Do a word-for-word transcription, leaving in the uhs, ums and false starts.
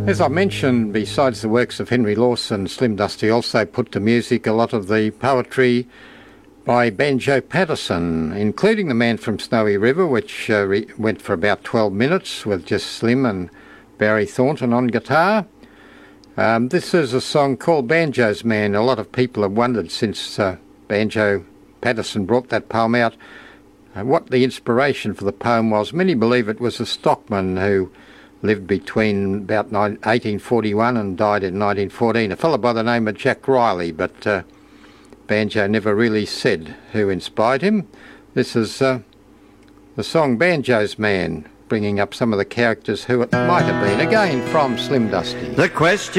As I mentioned, besides the works of Henry Lawson, Slim Dusty also put to music a lot of the poetry by Banjo Paterson, including The Man from Snowy River, which uh, re- went for about twelve minutes with just Slim and Barry Thornton on guitar. Um, this is a song called Banjo's Man. A lot of people have wondered since uh, Banjo Paterson brought that poem out uh, what the inspiration for the poem was. Many believe it was a stockman who lived between about eighteen forty-one and died in nineteen fourteen, a fellow by the name of Jack Riley, but uh, Banjo never really said who inspired him. This is uh, the song Banjo's Man, bringing up some of the characters who it might have been, again from Slim Dusty. The question